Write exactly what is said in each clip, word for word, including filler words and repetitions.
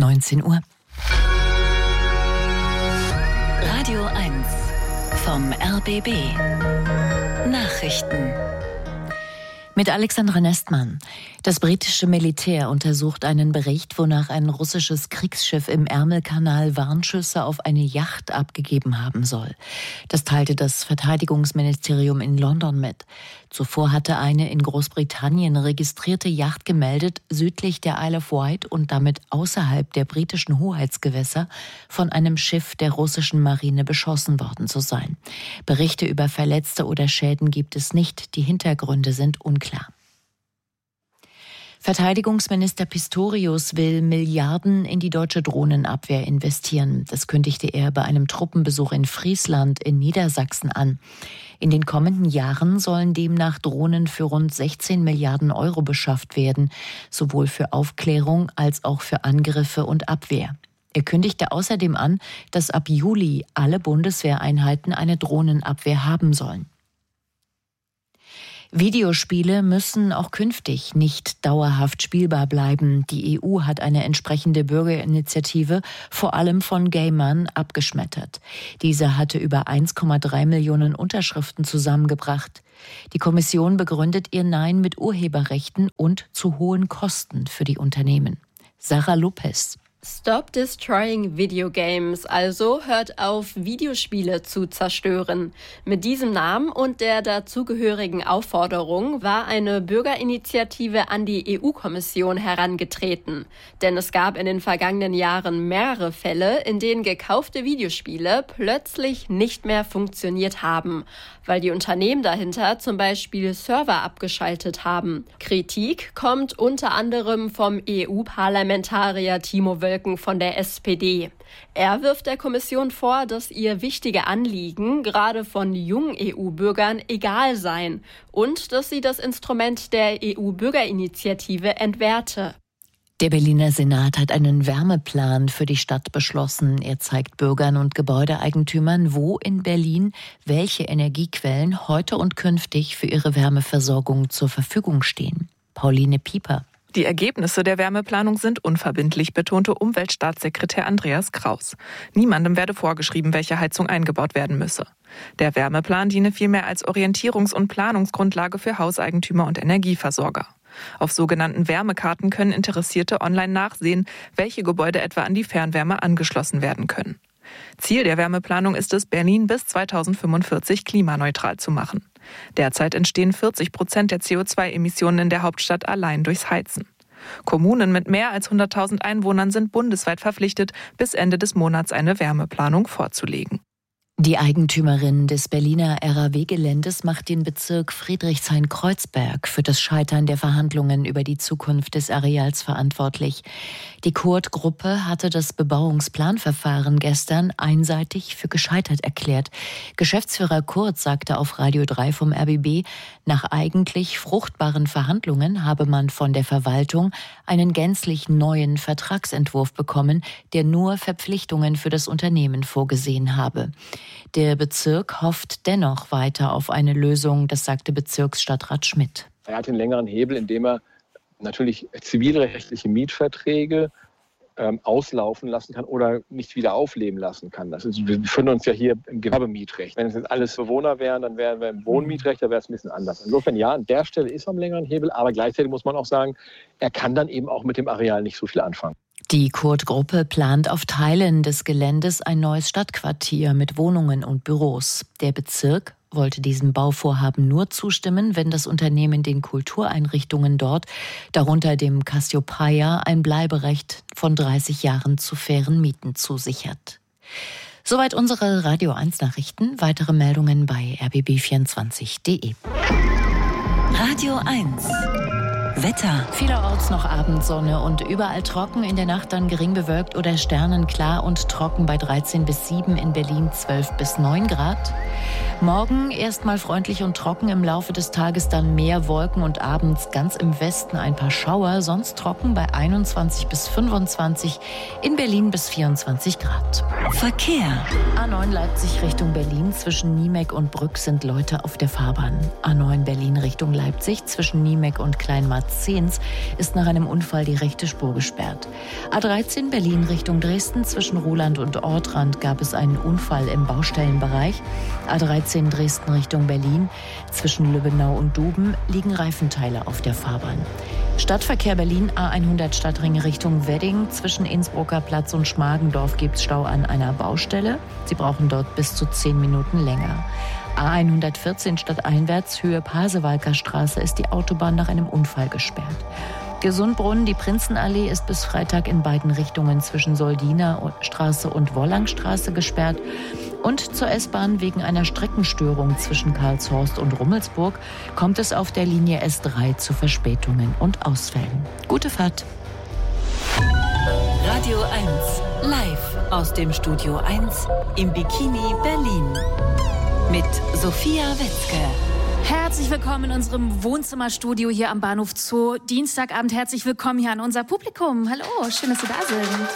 neunzehn Uhr. Radio eins vom R B B. Nachrichten. Mit Alexandra Nestmann. Das britische Militär untersucht einen Bericht, wonach ein russisches Kriegsschiff im Ärmelkanal Warnschüsse auf eine Yacht abgegeben haben soll. Das teilte das Verteidigungsministerium in London mit. Zuvor hatte eine in Großbritannien registrierte Yacht gemeldet, südlich der Isle of Wight und damit außerhalb der britischen Hoheitsgewässer von einem Schiff der russischen Marine beschossen worden zu sein. Berichte über Verletzte oder Schäden gibt es nicht. Die Hintergründe sind unklar. Verteidigungsminister Pistorius will Milliarden in die deutsche Drohnenabwehr investieren. Das kündigte er bei einem Truppenbesuch in Friesland in Niedersachsen an. In den kommenden Jahren sollen demnach Drohnen für rund sechzehn Milliarden Euro beschafft werden, sowohl für Aufklärung als auch für Angriffe und Abwehr. Er kündigte außerdem an, dass ab Juli alle Bundeswehreinheiten eine Drohnenabwehr haben sollen. Videospiele müssen auch künftig nicht dauerhaft spielbar bleiben. Die E U hat eine entsprechende Bürgerinitiative vor allem von Gamern abgeschmettert. Diese hatte über eins Komma drei Millionen Unterschriften zusammengebracht. Die Kommission begründet ihr Nein mit Urheberrechten und zu hohen Kosten für die Unternehmen. Sarah Lopez. Stop destroying video games, also hört auf, Videospiele zu zerstören. Mit diesem Namen und der dazugehörigen Aufforderung war eine Bürgerinitiative an die E U-Kommission herangetreten. Denn es gab in den vergangenen Jahren mehrere Fälle, in denen gekaufte Videospiele plötzlich nicht mehr funktioniert haben, weil die Unternehmen dahinter zum Beispiel Server abgeschaltet haben. Kritik kommt unter anderem vom E U-Parlamentarier Timo Wölken von der S P D. Er wirft der Kommission vor, dass ihr wichtige Anliegen gerade von jungen E U-Bürgern egal seien und dass sie das Instrument der E U-Bürgerinitiative entwerte. Der Berliner Senat hat einen Wärmeplan für die Stadt beschlossen. Er zeigt Bürgern und Gebäudeeigentümern, wo in Berlin welche Energiequellen heute und künftig für ihre Wärmeversorgung zur Verfügung stehen. Pauline Pieper. Die Ergebnisse der Wärmeplanung sind unverbindlich, betonte Umweltstaatssekretär Andreas Kraus. Niemandem werde vorgeschrieben, welche Heizung eingebaut werden müsse. Der Wärmeplan diene vielmehr als Orientierungs- und Planungsgrundlage für Hauseigentümer und Energieversorger. Auf sogenannten Wärmekarten können Interessierte online nachsehen, welche Gebäude etwa an die Fernwärme angeschlossen werden können. Ziel der Wärmeplanung ist es, Berlin bis zweitausendfünfundvierzig klimaneutral zu machen. Derzeit entstehen vierzig Prozent der C O zwei Emissionen in der Hauptstadt allein durchs Heizen. Kommunen mit mehr als hunderttausend Einwohnern sind bundesweit verpflichtet, bis Ende des Monats eine Wärmeplanung vorzulegen. Die Eigentümerin des Berliner R A W-Geländes macht den Bezirk Friedrichshain-Kreuzberg für das Scheitern der Verhandlungen über die Zukunft des Areals verantwortlich. Die Kurt-Gruppe hatte das Bebauungsplanverfahren gestern einseitig für gescheitert erklärt. Geschäftsführer Kurt sagte auf Radio drei vom R B B, nach eigentlich fruchtbaren Verhandlungen habe man von der Verwaltung einen gänzlich neuen Vertragsentwurf bekommen, der nur Verpflichtungen für das Unternehmen vorgesehen habe. Der Bezirk hofft dennoch weiter auf eine Lösung, das sagte Bezirksstadtrat Schmidt. Er hat den längeren Hebel, indem er natürlich zivilrechtliche Mietverträge ähm, auslaufen lassen kann oder nicht wieder aufleben lassen kann. Das ist, wir befinden uns ja hier im Gewerbemietrecht. Wenn es jetzt alles Bewohner wären, dann wären wir im Wohnmietrecht, da wäre es ein bisschen anders. Insofern ja, an der Stelle ist er am längeren Hebel, aber gleichzeitig muss man auch sagen, er kann dann eben auch mit dem Areal nicht so viel anfangen. Die Kurt-Gruppe plant auf Teilen des Geländes ein neues Stadtquartier mit Wohnungen und Büros. Der Bezirk wollte diesem Bauvorhaben nur zustimmen, wenn das Unternehmen den Kultureinrichtungen dort, darunter dem Cassiopeia, ein Bleiberecht von dreißig Jahren zu fairen Mieten zusichert. Soweit unsere Radio eins Nachrichten. Weitere Meldungen bei r b b vierundzwanzig punkt d e. Radio eins Wetter. Vielerorts noch Abendsonne und überall trocken, in der Nacht dann gering bewölkt oder sternenklar und trocken bei dreizehn bis sieben, in Berlin zwölf bis neun Grad. Morgen erstmal freundlich und trocken, im Laufe des Tages dann mehr Wolken und abends ganz im Westen ein paar Schauer, sonst trocken bei einundzwanzig bis fünfundzwanzig, in Berlin bis vierundzwanzig Grad. Verkehr. A neun Leipzig Richtung Berlin, zwischen Niemek und Brück sind Leute auf der Fahrbahn. A neun Berlin Richtung Leipzig, zwischen Niemek und Kleinmarzahn Zehns ist nach einem Unfall die rechte Spur gesperrt. A dreizehn Berlin Richtung Dresden zwischen Roland und Ortrand gab es einen Unfall im Baustellenbereich. A dreizehn Dresden Richtung Berlin zwischen Lübbenau und Duben liegen Reifenteile auf der Fahrbahn. Stadtverkehr Berlin A hundert Stadtring Richtung Wedding. Zwischen Innsbrucker Platz und Schmargendorf gibt es Stau an einer Baustelle. Sie brauchen dort bis zu zehn Minuten länger. A hundertvierzehn stadteinwärts Höhe Pasewalker Straße ist die Autobahn nach einem Unfall gesperrt. Gesundbrunnen, die Prinzenallee ist bis Freitag in beiden Richtungen zwischen Soldiner Straße und Wollangstraße gesperrt. Und zur S-Bahn wegen einer Streckenstörung zwischen Karlshorst und Rummelsburg kommt es auf der Linie S drei zu Verspätungen und Ausfällen. Gute Fahrt. Radio eins, live aus dem Studio eins im Bikini Berlin. Mit Sophia Wetzke. Herzlich willkommen in unserem Wohnzimmerstudio hier am Bahnhof Zoo. Dienstagabend herzlich willkommen hier an unser Publikum. Hallo, schön, dass Sie da sind.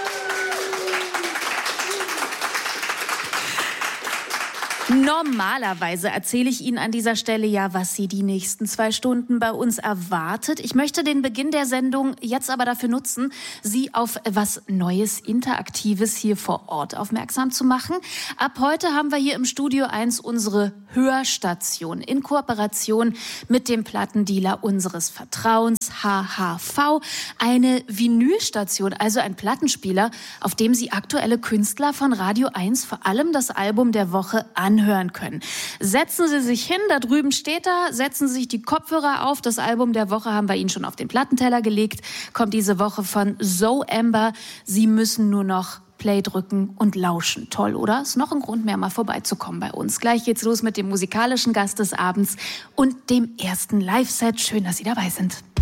Normalerweise erzähle ich Ihnen an dieser Stelle ja, was Sie die nächsten zwei Stunden bei uns erwartet. Ich möchte den Beginn der Sendung jetzt aber dafür nutzen, Sie auf etwas Neues, Interaktives hier vor Ort aufmerksam zu machen. Ab heute haben wir hier im Studio eins unsere Hörstation in Kooperation mit dem Plattendealer unseres Vertrauens, H H V. Eine Vinylstation, also ein Plattenspieler, auf dem Sie aktuelle Künstler von Radio eins, vor allem das Album der Woche, anhören können. Setzen Sie sich hin, da drüben steht er, setzen Sie sich die Kopfhörer auf. Das Album der Woche haben wir Ihnen schon auf den Plattenteller gelegt. Kommt diese Woche von So Amber. Sie müssen nur noch Play drücken und lauschen. Toll, oder? Ist noch ein Grund mehr, mal vorbeizukommen bei uns. Gleich geht's los mit dem musikalischen Gast des Abends und dem ersten Live-Set. Schön, dass Sie dabei sind.